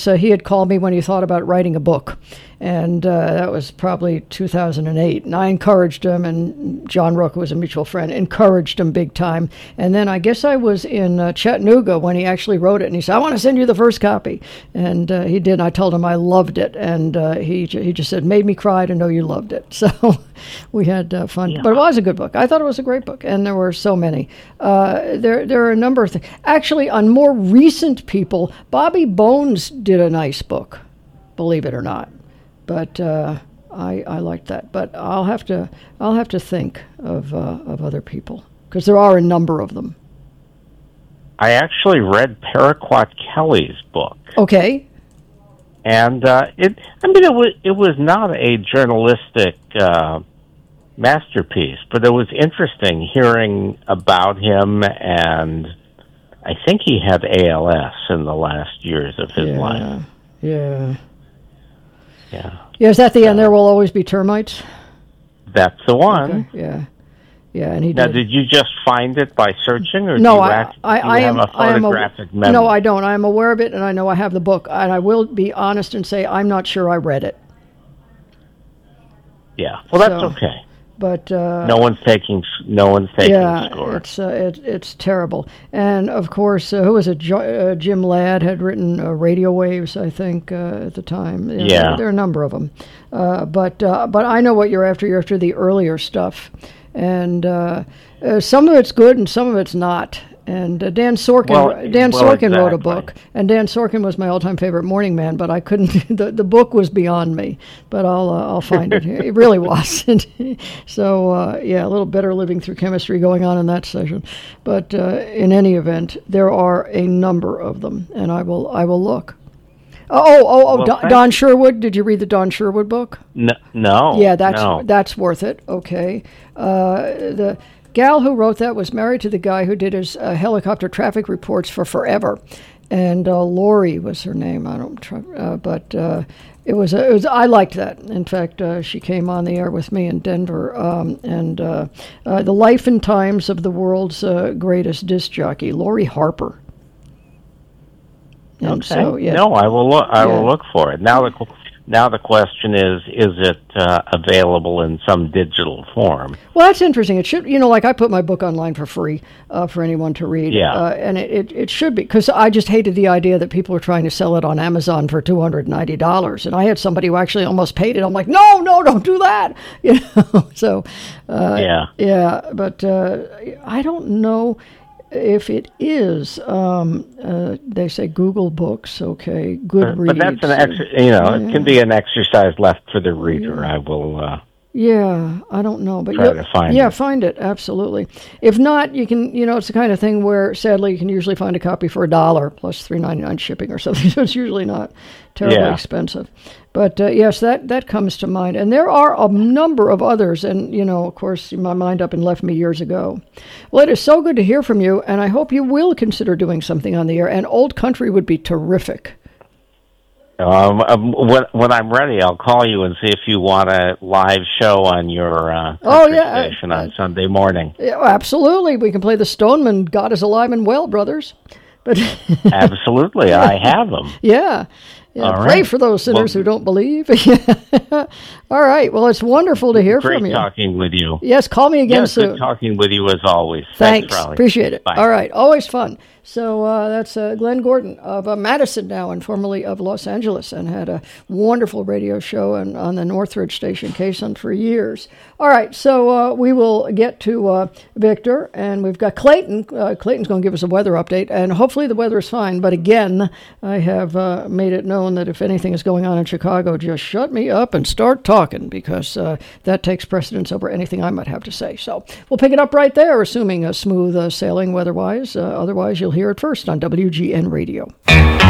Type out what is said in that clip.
So he had called me when he thought about writing a book, and that was probably 2008. And I encouraged him, and John Rook, who was a mutual friend, encouraged him big time. And then I guess I was in Chattanooga when he actually wrote it, and he said, "I want to send you the first copy." And he did. And I told him I loved it, and he just said, "Made me cry to know you loved it." So we had fun. Yeah. But it was a good book. I thought it was a great book, and there were so many. There are a number of things. Actually, on more recent people, Bobby Bones did a nice book, believe it or not. But I liked that. But I'll have to think of other people, because there are a number of them. I actually read Paraquat Kelly's book. Okay. And it was not a journalistic masterpiece, but it was interesting hearing about him, and I think he had ALS in the last years of his life. Yeah. Yeah. Yeah, is that the end? There will always be termites? That's the one. Okay. Yeah, and he Now, did. did you just find it by searching, or No, do you I have a photographic memory? No, I don't. I am aware of it, and I know I have the book. And I will be honest and say I'm not sure I read it. Yeah. Well, that's okay. But no one's taking score. It's terrible. And of course, who was it? Jim Ladd had written Radio Waves, I think, at the time. Yeah. There are a number of them. But I know what you're after. You're after the earlier stuff. And some of it's good and some of it's not. And Dan Sorkin wrote a book, and Dan Sorkin was my all-time favorite morning man. But I couldn't. The book was beyond me. But I'll find it. It really was. So a little better living through chemistry going on in that session. But in any event, there are a number of them, and I will look. Don Sherwood. Did you read the Don Sherwood book? No. Yeah, that's worth it. Okay. The gal who wrote that was married to the guy who did his helicopter traffic reports for forever, and Lori was her name. I don't try, but it was. I liked that. In fact, she came on the air with me in Denver, and the life and times of the world's greatest disc jockey, Lori Harper. And okay. So, yeah. No, I will look. I will look for it. Now the question is it available in some digital form? Well, that's interesting. It should, like I put my book online for free for anyone to read. Yeah. And it should be, because I just hated the idea that people were trying to sell it on Amazon for $290. And I had somebody who actually almost paid it. I'm like, no, don't do that. So, yeah. But I don't know if it is. They say Google Books, okay, Goodreads. But that's it can be an exercise left for the reader. I will. I don't know, but try to find it. Find it, absolutely. If not, you can. It's the kind of thing where sadly you can usually find a copy for $1 plus $3.99 shipping or something. So it's usually not terribly expensive. But yes, that comes to mind, and there are a number of others. And of course, my mind up and left me years ago. Well, it is so good to hear from you, and I hope you will consider doing something on the air. And Old Country would be terrific. When I'm ready, I'll call you and see if you want a live show on your station on Sunday morning. Yeah, absolutely. We can play the Stoneman, God is Alive and Well, brothers. But absolutely, I have them. Yeah. Pray for those sinners who don't believe. All right. Well, it's wonderful to hear from you. Great talking with you. Yes, call me again soon. Good talking with you as always. Thanks Riley. Appreciate it. Bye. All right. Always fun. So that's Glenn Gordon of Madison now, and formerly of Los Angeles, and had a wonderful radio show on the Northridge station, KSUN, for years. All right. So we will get to Victor, and we've got Clayton. Clayton's going to give us a weather update, and hopefully the weather is fine. But again, I have made it known that if anything is going on in Chicago, just shut me up and start talking, because that takes precedence over anything I might have to say. So we'll pick it up right there, assuming a smooth sailing weather-wise. Otherwise, you'll hear it first on WGN Radio.